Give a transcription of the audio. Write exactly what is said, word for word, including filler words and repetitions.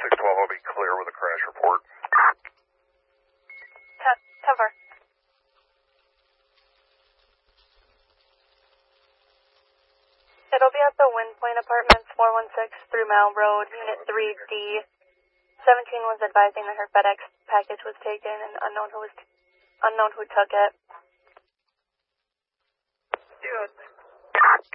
six twelve, I'll be clear with a crash report. ten four. It'll be at the Wind Point Apartments, four one six through Mile Road, Unit three D. seventeen was advising that her FedEx package was taken and unknown who was unknown who took it. Dude.